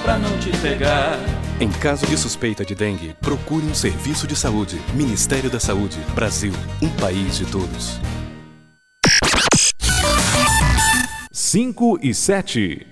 pra não te pegar. Em caso de suspeita de dengue, procure um serviço de saúde. Ministério da Saúde, Brasil, um país de todos. 5 e 7.